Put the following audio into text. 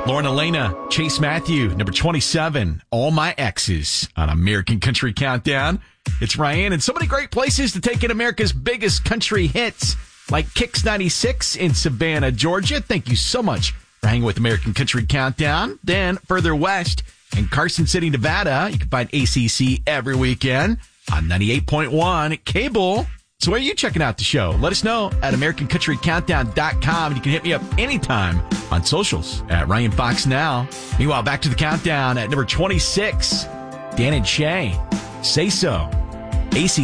Lauren Elena, Chase Matthew, number 27, All My Exes on American Country Countdown. It's Ryan, and so many great places to take in America's biggest country hits, like Kicks 96 in Savannah, Georgia. Thank you so much for hanging with American Country Countdown. Then further west in Carson City, Nevada, you can find ACC every weekend on 98.1 cable. So where are you checking out the show? Let us know at AmericanCountryCountdown.com. You can hit me up anytime on socials at Ryan Fox Now. Meanwhile, back to the countdown at number 26, Dan and Shay, Say So, AC.